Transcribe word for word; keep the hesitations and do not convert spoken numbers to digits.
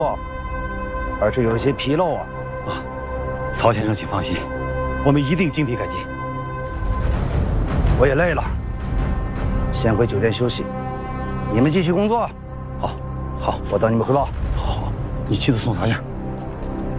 而是有一些纰漏啊。 啊，曹先生请放心，我们一定尽力改进。 我也累了，先回酒店休息。你们继续工作。 好，好， 我等你们汇报。 好好，你妻子送茶去。